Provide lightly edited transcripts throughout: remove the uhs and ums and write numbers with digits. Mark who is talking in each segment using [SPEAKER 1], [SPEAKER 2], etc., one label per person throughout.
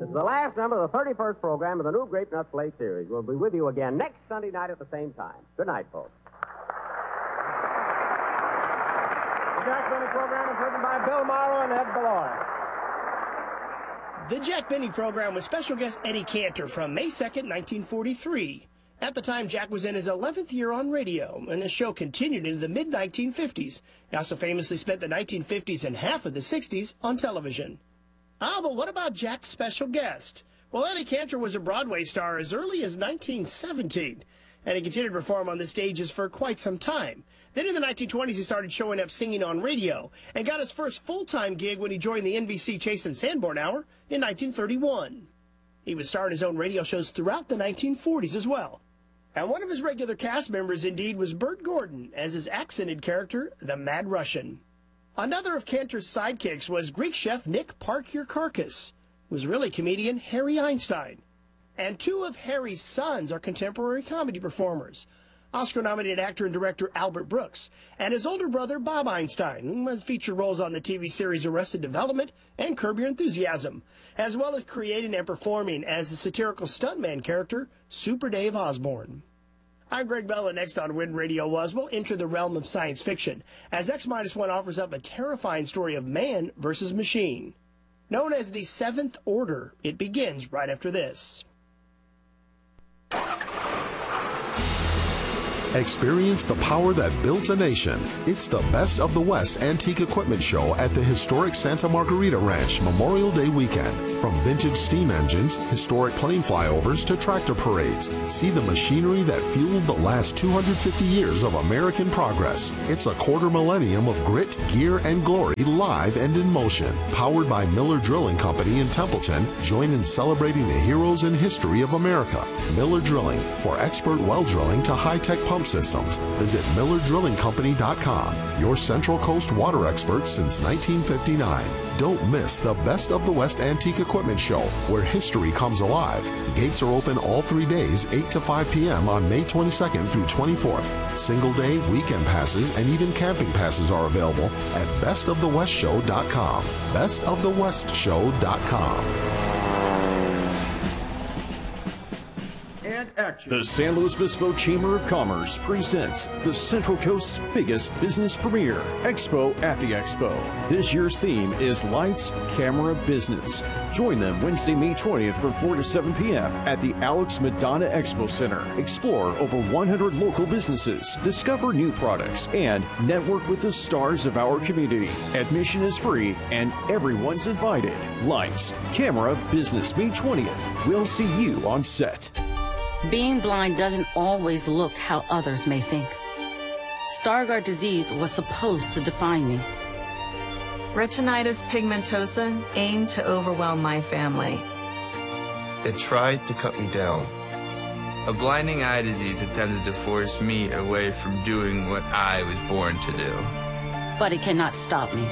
[SPEAKER 1] This is the last number of the 31st program of the new Grape Nuts Play series. We'll be with you again next Sunday night at the same time. Good night, folks. The Jack Benny program is written by Bill Morrow and Ed Beloy.
[SPEAKER 2] The Jack Benny program with special guest Eddie Cantor from May 2nd, 1943. At the time, Jack was in his 11th year on radio, and his show continued into the mid-1950s. He also famously spent the 1950s and half of the 60s on television. But what about Jack's special guest? Well, Eddie Cantor was a Broadway star as early as 1917, and he continued to perform on the stages for quite some time. Then in the 1920s, he started showing up singing on radio, and got his first full-time gig when he joined the NBC Chase and Sanborn Hour in 1931. He would star in his own radio shows throughout the 1940s as well. And one of his regular cast members, indeed, was Bert Gordon, as his accented character, the Mad Russian. Another of Cantor's sidekicks was Greek chef Nick Park Your Carcass, who was really comedian Harry Einstein. And two of Harry's sons are contemporary comedy performers, Oscar-nominated actor and director Albert Brooks, and his older brother Bob Einstein, who has featured roles on the TV series Arrested Development and Curb Your Enthusiasm, as well as creating and performing as the satirical stuntman character Super Dave Osborne. I'm Greg Bell, and next on Win Radio Was, we'll enter the realm of science fiction, as X-1 offers up a terrifying story of man versus machine. Known as the Seventh Order, it begins right after this.
[SPEAKER 3] Experience the power that built a nation. It's the Best of the West Antique Equipment Show at the historic Santa Margarita Ranch Memorial Day weekend. From vintage steam engines, historic plane flyovers to tractor parades, see the machinery that fueled the last 250 years of American progress. It's a quarter millennium of grit, gear, and glory live and in motion. Powered by Miller Drilling Company in Templeton, join in celebrating the heroes and history of America. Miller Drilling, for expert well drilling to high-tech pump systems. Visit MillerDrillingCompany.com, your Central Coast water expert since 1959. Don't miss the Best of the West Antique Equipment Show, where history comes alive. Gates are open all 3 days, 8 to 5 p.m. on May 22nd through 24th. Single day, weekend passes, and even camping passes are available at bestofthewestshow.com. bestofthewestshow.com.
[SPEAKER 4] The San Luis Obispo Chamber of Commerce presents the Central Coast's biggest business premiere, Expo at the Expo. This year's theme is Lights, Camera, Business. Join them Wednesday, May 20th from 4 to 7 p.m. at the Alex Madonna Expo Center. Explore over 100 local businesses, discover new products, and network with the stars of our community. Admission is free and everyone's invited. Lights, Camera, Business, May 20th. We'll see you on set.
[SPEAKER 5] Being blind doesn't always look how others may think. Stargardt disease was supposed to define me.
[SPEAKER 6] Retinitis pigmentosa aimed to overwhelm my family.
[SPEAKER 7] It tried to cut me down.
[SPEAKER 8] A blinding eye disease attempted to force me away from doing what I was born to do.
[SPEAKER 5] But it cannot stop me.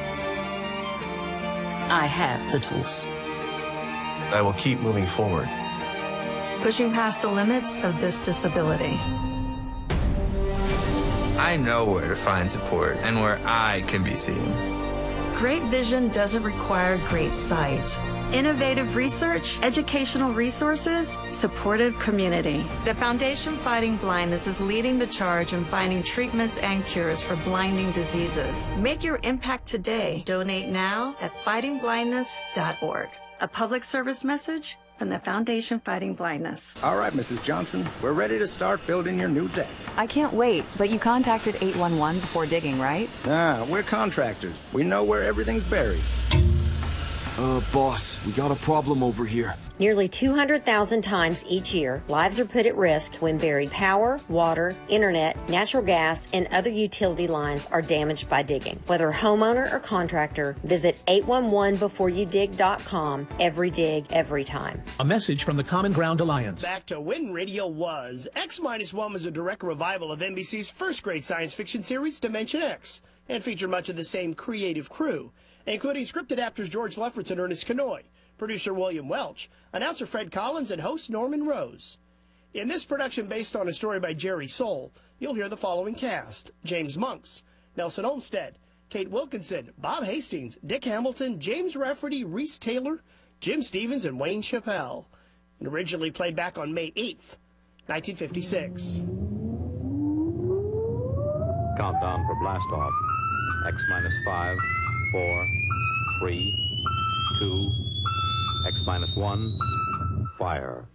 [SPEAKER 5] I have the tools.
[SPEAKER 7] I will keep moving forward.
[SPEAKER 6] Pushing past the limits of this disability.
[SPEAKER 8] I know where to find support and where I can be seen.
[SPEAKER 6] Great vision doesn't require great sight. Innovative research, educational resources, supportive community. The Foundation Fighting Blindness is leading the charge in finding treatments and cures for blinding diseases. Make your impact today. Donate now at fightingblindness.org. A public service message from the Foundation Fighting Blindness.
[SPEAKER 9] All right, Mrs. Johnson, we're ready to start building your new deck.
[SPEAKER 10] I can't wait, but you contacted 811 before digging, right?
[SPEAKER 9] We're contractors. We know where everything's buried.
[SPEAKER 11] Boss, we got a problem over here.
[SPEAKER 12] Nearly 200,000 times each year, lives are put at risk when buried power, water, internet, natural gas, and other utility lines are damaged by digging. Whether homeowner or contractor, visit 811beforeyoudig.com. Every dig, every time.
[SPEAKER 13] A message from the Common Ground Alliance.
[SPEAKER 2] Back to When Radio Was. X-1 was a direct revival of NBC's first great science fiction series, Dimension X, and featured much of the same creative crew, including script adapters George Lefferts and Ernest Kanoy, producer William Welch, announcer Fred Collins, and host Norman Rose. In this production based on a story by Jerry Soule, you'll hear the following cast: James Monks, Nelson Olmsted, Kate Wilkinson, Bob Hastings, Dick Hamilton, James Rafferty, Reese Taylor, Jim Stevens and Wayne Chappelle, and originally played back on May 8th, 1956.
[SPEAKER 14] Countdown for blast off. X minus 5, 4, 3, 2, X minus 1, fire.